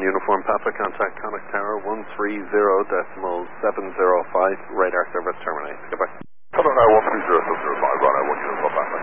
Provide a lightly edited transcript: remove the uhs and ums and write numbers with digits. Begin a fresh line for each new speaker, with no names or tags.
Uniform Papa, contact Connacht Tower 130.705, radar service terminated. Goodbye.
Hello, 130.705.